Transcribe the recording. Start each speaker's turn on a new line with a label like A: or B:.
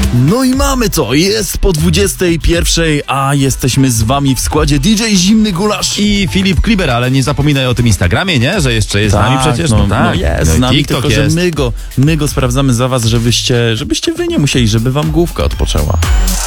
A: No i mamy to, jest po 21, a jesteśmy z wami w składzie DJ Zimny Gulasz
B: I Filip Kliber, ale nie zapominaj o tym Instagramie, nie? Że jeszcze jest z nami przecież.
A: No jest z
B: i
A: nami,
B: TikTok
A: tylko
B: jest.
A: że my go sprawdzamy za was, żebyście wy nie musieli, żeby wam główka odpoczęła.